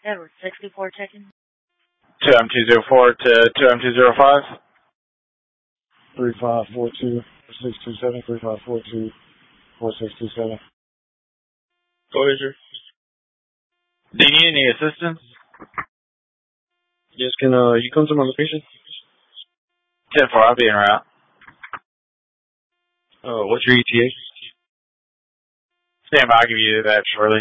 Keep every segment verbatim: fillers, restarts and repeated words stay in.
Edward sixty-four checking. two M two zero four to two M two zero five. three five four two, six two seven, three five four two, four six two seven. Go ahead, sir. Do you need any assistance? Yes, can uh, you come to my location? ten four, I'll be en route. Uh, what's your E T A? Stand by, I'll give you that shortly.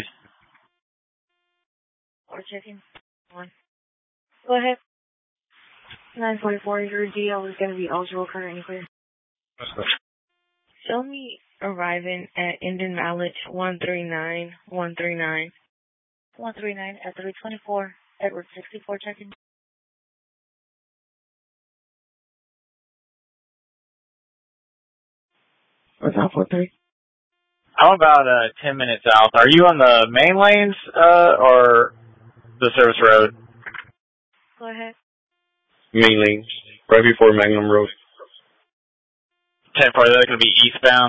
Four checking. One. Go ahead. nine forty-four, your D L is going to be eligible current and clear. Show me arriving at Indian Mileage one three nine one three nine. one three nine at three twenty-four, Edward sixty-four checking. What's up, four three? I'm about uh, ten minutes out. Are you on the main lanes uh, or the service road? Go ahead. Main lane, right before Magnum Road. ten four, that's going to be eastbound.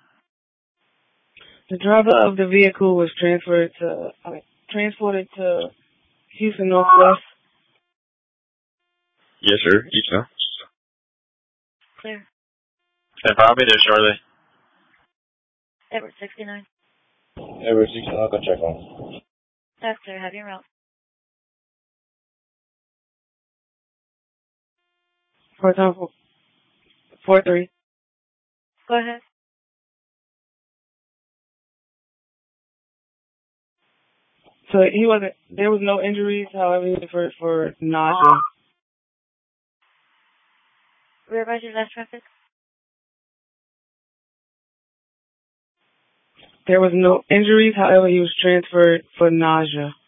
The driver of the vehicle was transferred to, uh, transported to Houston Northwest. Yes, sir. East now. Clear. ten four, I'll be there shortly. Edward sixty-nine. Edward sixty-nine, I'll go check on. That's clear. Have your route. For example, four three. Go ahead. So he wasn't, there was no injuries, however, for, for nausea. Rear advisory left traffic. There was no injuries, however, he was transferred for nausea.